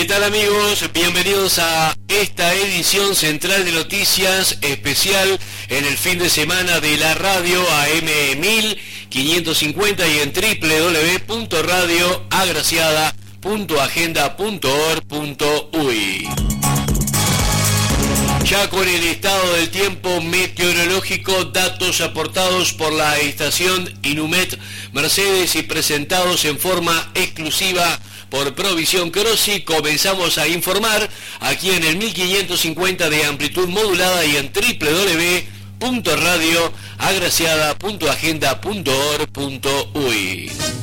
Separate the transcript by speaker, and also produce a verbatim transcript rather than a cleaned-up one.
Speaker 1: ¿Qué tal, amigos? Bienvenidos a esta edición central de noticias especial en el fin de semana de la radio A M mil quinientos cincuenta y en doble u doble u doble u punto radio agraciada punto agenda punto org punto uy. Ya con el estado del tiempo meteorológico, datos aportados por la estación Inumet Mercedes y presentados en forma exclusiva por Provisión Crossi, comenzamos a informar aquí en el mil quinientos cincuenta de amplitud modulada y en doble u doble u doble u punto radio agraciada punto agenda punto org punto uy.